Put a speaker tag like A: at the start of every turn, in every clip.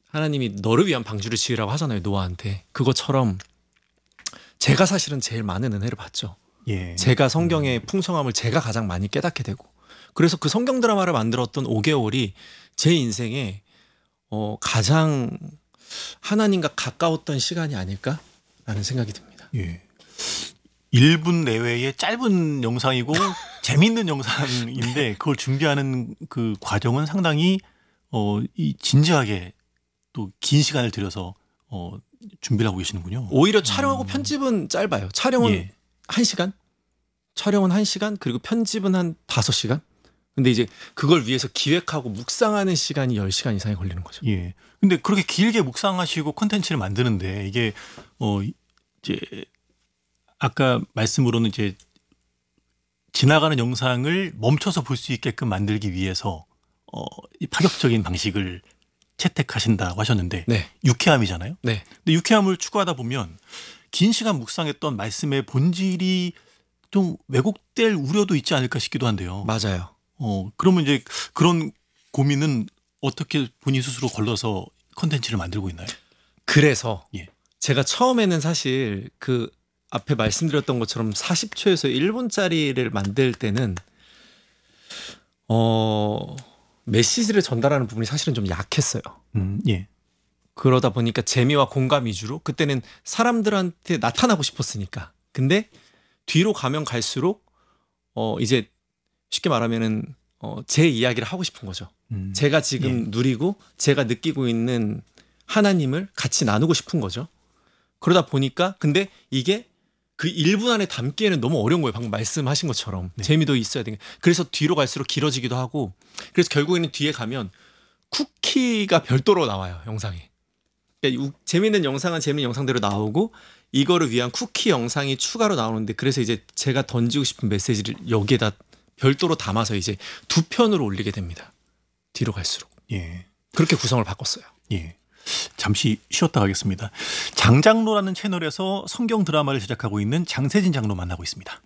A: 하나님이 너를 위한 방주를 지으라고 하잖아요, 노아한테. 그것처럼 제가 사실은 제일 많은 은혜를 받죠.
B: 예.
A: 제가 성경의 풍성함을 제가 가장 많이 깨닫게 되고, 그래서 그 성경 드라마를 만들었던 5개월이 제 인생에 가장 하나님과 가까웠던 시간이 아닐까라는 생각이 듭니다.
B: 예. 1분 내외의 짧은 영상이고 재미있는 영상인데 그걸 준비하는 그 과정은 상당히 이 진지하게 또 긴 시간을 들여서 준비를 하고 계시는군요.
A: 오히려 촬영하고 편집은 짧아요. 촬영은
B: 예.
A: 1시간? 촬영은 1시간? 그리고 편집은 한 5시간? 근데 이제 그걸 위해서 기획하고 묵상하는 시간이 10시간 이상이 걸리는 거죠.
B: 예. 근데 그렇게 길게 묵상하시고 콘텐츠를 만드는데 이게 이제 아까 말씀으로는 이제 지나가는 영상을 멈춰서 볼 수 있게끔 만들기 위해서 이 파격적인 방식을 채택하신다고 하셨는데
A: 네.
B: 유쾌함이잖아요.
A: 네.
B: 근데 유쾌함을 추구하다 보면 긴 시간 묵상했던 말씀의 본질이 좀 왜곡될 우려도 있지 않을까 싶기도 한데요.
A: 맞아요.
B: 그러면 이제 그런 고민은 어떻게 본인 스스로 걸러서 컨텐츠를 만들고 있나요?
A: 그래서
B: 예.
A: 제가 처음에는 사실 그 앞에 말씀드렸던 것처럼 40초에서 1분짜리를 만들 때는 메시지를 전달하는 부분이 사실은 좀 약했어요.
B: 예.
A: 그러다 보니까 재미와 공감 위주로, 그때는 사람들한테 나타나고 싶었으니까. 근데 뒤로 가면 갈수록 이제 쉽게 말하면은 제 이야기를 하고 싶은 거죠. 제가 지금 누리고 제가 느끼고 있는 하나님을 같이 나누고 싶은 거죠. 그러다 보니까 근데 이게 그 1분 안에 담기에는 너무 어려운 거예요. 방금 말씀하신 것처럼.
B: 네.
A: 재미도 있어야 되니까. 그래서 뒤로 갈수록 길어지기도 하고, 그래서 결국에는 뒤에 가면 쿠키가 별도로 나와요, 영상에. 그러니까 재밌는 영상은 재밌는 영상대로 나오고 이거를 위한 쿠키 영상이 추가로 나오는데, 그래서 이제 제가 던지고 싶은 메시지를 여기에다 별도로 담아서 이제 2편으로 올리게 됩니다. 뒤로 갈수록.
B: 예.
A: 그렇게 구성을 바꿨어요.
B: 예. 잠시 쉬었다 가겠습니다. 장장로라는 채널에서 성경 드라마를 제작하고 있는 장세진 장로 만나고 있습니다.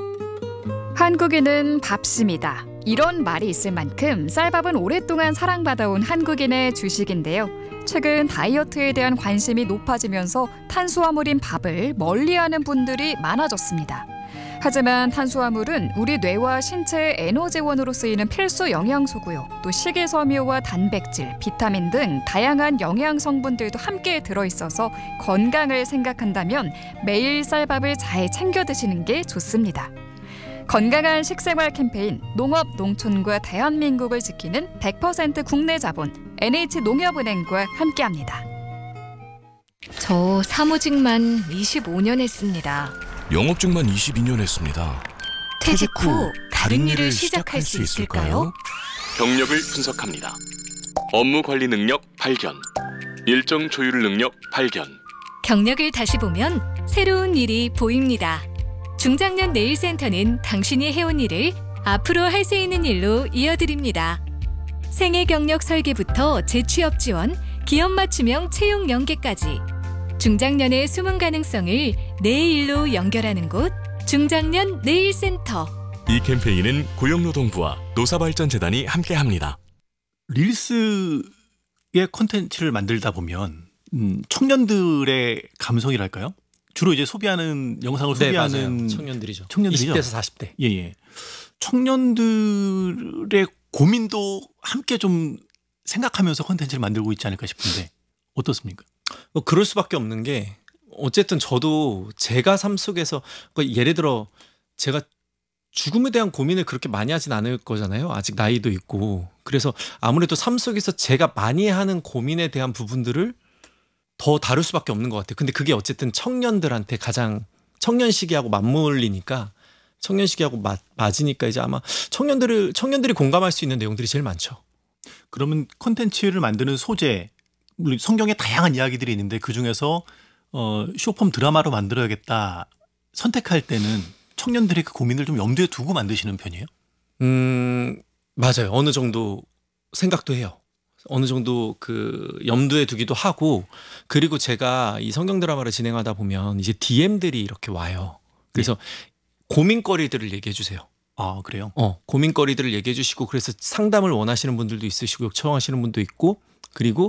C: 한국인은 밥심이다. 이런 말이 있을 만큼 쌀밥은 오랫동안 사랑받아온 한국인의 주식인데요. 최근 다이어트에 대한 관심이 높아지면서 탄수화물인 밥을 멀리하는 분들이 많아졌습니다. 하지만 탄수화물은 우리 뇌와 신체의 에너지원으로 쓰이는 필수 영양소고요. 또 식이섬유와 단백질, 비타민 등 다양한 영양 성분들도 함께 들어있어서 건강을 생각한다면 매일 쌀밥을 잘 챙겨 드시는 게 좋습니다. 건강한 식생활 캠페인 농업, 농촌과 대한민국을 지키는 100% 국내 자본 NH농협은행과 함께합니다.
D: 저 사무직만 25년 했습니다.
E: 영업직만 22년 했습니다.
D: 퇴직 후 다른 일을 시작할 수 있을까요?
F: 경력을 분석합니다. 업무 관리 능력 발견, 일정 조율 능력 발견.
D: 경력을 다시 보면 새로운 일이 보입니다. 중장년 네일센터는 당신이 해온 일을 앞으로 할 수 있는 일로 이어드립니다. 생애 경력 설계부터 재취업 지원, 기업 맞춤형 채용 연계까지 중장년의 숨은 가능성을 내 일로 연결하는 곳, 중장년 네일센터.
F: 이 캠페인은 고용노동부와 노사발전재단이 함께합니다.
B: 릴스의 콘텐츠를 만들다 보면 청년들의 감성이랄까요? 주로 이제 소비하는 영상을
A: 네,
B: 소비하는
A: 맞아요. 청년들이죠.
B: 청년들이죠.
A: 20대에서 40대.
B: 예. 청년들의 고민도 함께 좀 생각하면서 콘텐츠를 만들고 있지 않을까 싶은데 어떻습니까?
A: 그럴 수밖에 없는 게, 어쨌든 저도 제가 삶 속에서 예를 들어 제가 죽음에 대한 고민을 그렇게 많이 하진 않을 거잖아요. 아직 나이도 있고. 그래서 아무래도 삶 속에서 제가 많이 하는 고민에 대한 부분들을 더 다룰 수밖에 없는 것 같아요. 근데 그게 어쨌든 청년들한테 가장 청년 시기하고 맞물리니까, 청년 시기하고 맞으니까 이제 아마 청년들이 공감할 수 있는 내용들이 제일 많죠.
B: 그러면 콘텐츠를 만드는 소재, 물론 성경에 다양한 이야기들이 있는데 그중에서 쇼폼 드라마로 만들어야겠다 선택할 때는 청년들의 그 고민을 좀 염두에 두고 만드시는 편이에요?
A: 맞아요. 어느 정도 생각도 해요. 어느 정도 그 염두에 두기도 하고, 그리고 제가 이 성경 드라마를 진행하다 보면 이제 DM들이 이렇게 와요. 그래서 고민거리들을 얘기해 주세요.
B: 아, 그래요?
A: 고민거리들을 얘기해 주시고, 그래서 상담을 원하시는 분들도 있으시고 요청하시는 분도 있고, 그리고